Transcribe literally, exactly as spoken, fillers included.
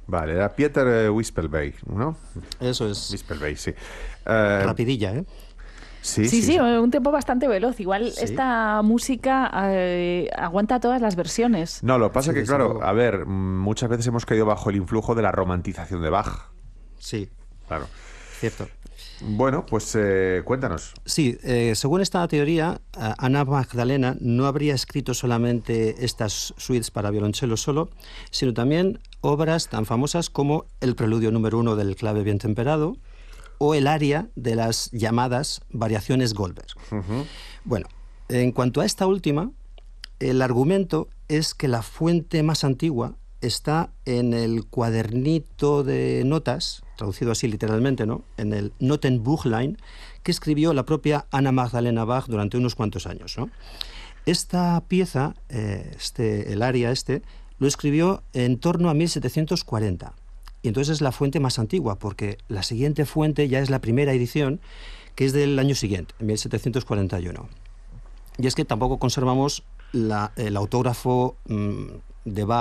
Vale, era Pieter Wispelbeek, ¿no? Eso es. Wispelbeek, sí. Eh, Rapidilla, ¿eh? sí, Sí, sí, sí, sí. un tiempo bastante veloz. Igual Sí. esta música eh, aguanta todas las versiones. No, lo que pasa Sí, que, desde claro, luego. a ver, mm, muchas veces hemos caído bajo el influjo de la romantización de Bach. Sí, Claro. cierto. Bueno, pues eh, cuéntanos. Sí, eh, según esta teoría, eh, Ana Magdalena no habría escrito solamente estas suites para violonchelo solo, sino también obras tan famosas como el preludio número uno del clave bien temperado o el aria de las llamadas variaciones Goldberg. Ujú. Bueno, en cuanto a esta última, el argumento es que la fuente más antigua está en el cuadernito de notas, traducido así literalmente, ¿no? En el Notenbuchlein, que escribió la propia Anna Magdalena Bach durante unos cuantos años, ¿no? Esta pieza, eh, este, el aria este, lo escribió en torno a mil setecientos cuarenta. Y entonces es la fuente más antigua, porque la siguiente fuente ya es la primera edición, que es del año siguiente, en mil setecientos cuarenta y uno. Y es que tampoco conservamos la, el autógrafo mmm, de Bach